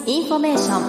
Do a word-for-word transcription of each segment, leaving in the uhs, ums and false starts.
インフォメーショ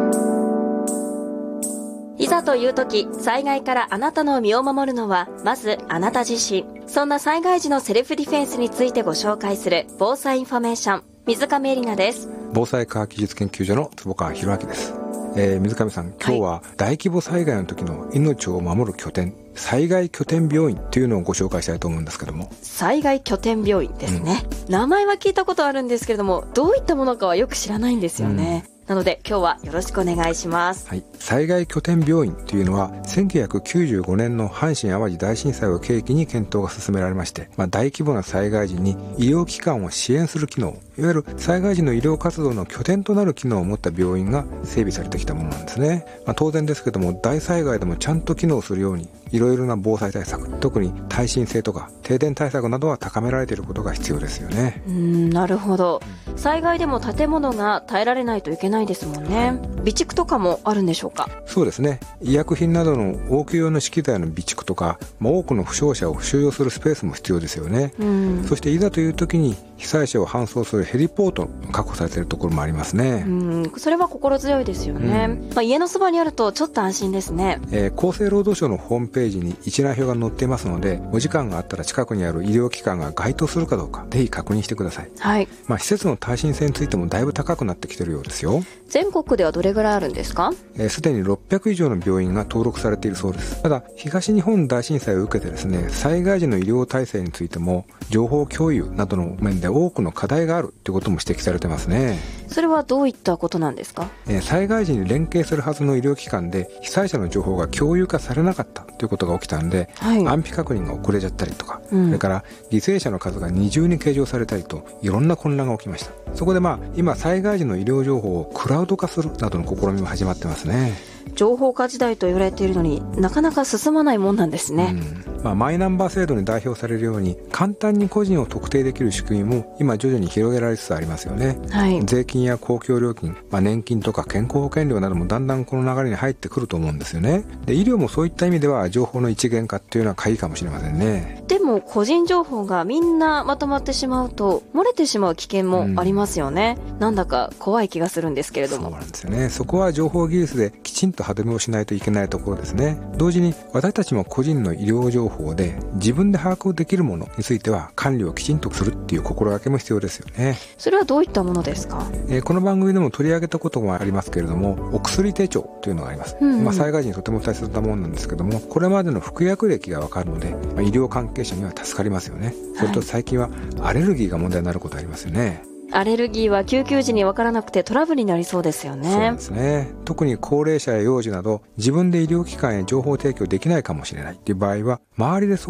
ン。いざという時、災害からあなたの身を守るのはまずあなた自身。そんな災害時のセルフディフェンスについてご紹介する防災インフォメーション、水上絵里奈です。 防災科学技術研究所の坪川博明です。えー、水上さん、今日は大規模災害の時の命を守る拠点、災害拠点病院というのをご紹介したいと思うんですけども。 災害拠点病院ですね、うん、名前は聞いたことあるんですけれども、どういったものかはよく知らないんですよね、うん、なので今日はよろしくお願いします。 はい、災害拠点病院というのはせんきゅうひゃくきゅうじゅうごねんの阪神淡路大震災を契機に検討が進められまして、まあ、大規模な災害時に医療機関を支援する機能、いわゆる災害時の医療活動の拠点となる機能を持った病院が整備されてきたものなんですね。まあ、当然ですけども、大災害でもちゃんと機能するようにいろいろな防災対策、特に耐震性とか停電対策などは高められていることが必要ですよね。 うーん、なるほど。災害でも建物が耐えられないといけないですもんね、はい、備蓄とかもあるんでしょうか。 そうですね。医薬品などの応急用の資機材の備蓄とか、まあ、多くの負傷者を収容するスペースも必要ですよね。うん、そしていざという時に被災者を搬送するヘリポート確保されているところもありますね。 うん、それは心強いですよね、うん、まあ、家のそばにあるとちょっと安心ですね。 えー、厚生労働省のホームページに一覧表が載っていますので、お時間があったら近くにある医療機関が該当するかどうかぜひ確認してください。はい。まあ、施設の耐震性についてもだいぶ高くなってきているようですよ。 全国ではどれぐらいあるんですか。 えー、すでにろっぴゃく以上の病院が登録されているそうです。ただ東日本大震災を受けてですね、災害時の医療体制についても情報共有などの面で多くの課題があるということも指摘されてますね。 それはどういったことなんですか。 えー、災害時に連携するはずの医療機関で被災者の情報が共有化されなかったということが起きたんで、はい、安否確認が遅れちゃったりとか、うん、それから犠牲者の数が二重に計上されたりといろんな混乱が起きました。そこでまあ今災害時の医療情報をクラウド化するなどの試みも始まってますね。 情報化時代と言われているのになかなか進まないもんなんですね。 うん、まあ、マイナンバー制度に代表されるように簡単に個人を特定できる仕組みも今徐々に広げられつつありますよね。はい、税金や公共料金、まあ、年金とか健康保険料などもだんだんこの流れに入ってくると思うんですよね。で、医療もそういった意味では情報の一元化っていうのは鍵かもしれませんね。 でも個人情報がみんなまとまってしまうと漏れてしまう危険もありますよね。うん、なんだか怖い気がするんですけれども。 そうなんですよね。そこは情報技術できちんと歯止めをしないといけないところですね。同時に私たちも個人の医療情報で自分で把握できるものについては管理をきちんとするっていう心がけも必要ですよね。 それはどういったものですか。 えー、この番組でも取り上げたこともありますけれども、お薬手帳というのがあります。うんうん、まあ、災害時にとても大切なものなんですけども、これまでの服薬歴がわかるので、まあ、医療関係者には助かりますよね。それと最近はアレルギーが問題になることありますよね。 アレルギーは救急時に分からなくてトラブルになりそうですよね。 そうですね。特に高齢者や幼児など自分で医療機関へ情報提供できないかもしれないという場合は、周りで